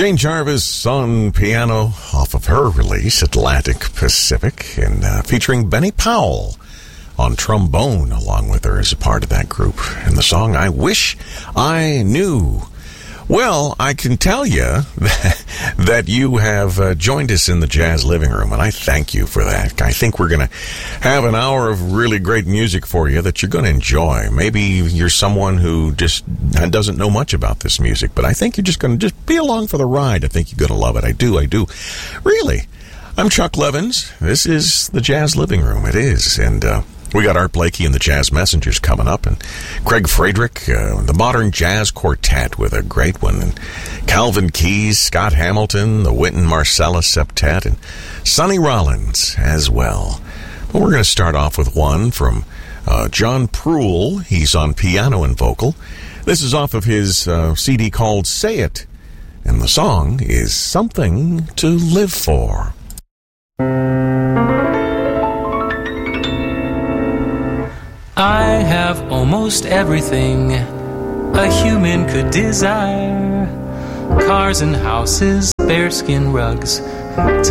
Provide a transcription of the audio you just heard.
Jane Jarvis on piano off of her release, Atlantic Pacific, and featuring Benny Powell on trombone along with her as a part of that group. And the song, I Wish I Knew. Well, I can tell you that you have joined us in the Jazz Living Room, and I thank you for that. I think we're going to have an hour of really great music for you that you're going to enjoy. Maybe you're someone who just doesn't know much about this music, but I think you're just going to just be along for the ride. I think you're going to love it. I do. Really. I'm Chuck Levins. This is the Jazz Living Room. It is, and we got Art Blakey and the Jazz Messengers coming up, and Craig Friedrich, the Modern Jazz Quartet with a great one, and Calvin Keys, Scott Hamilton, the Wynton Marsalis Septet, and Sonny Rollins as well. But we're going to start off with one from John Proul. He's on piano and vocal. This is off of his CD called Say It, and the song is Something to Live For. I have almost everything a human could desire. Cars and houses, bearskin rugs,